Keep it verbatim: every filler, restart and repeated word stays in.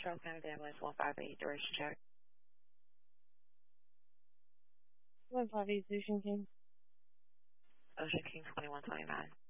Charles County Ambulance one five eight, duration check. one five eight Ocean King. Ocean King twenty-one twenty-nine.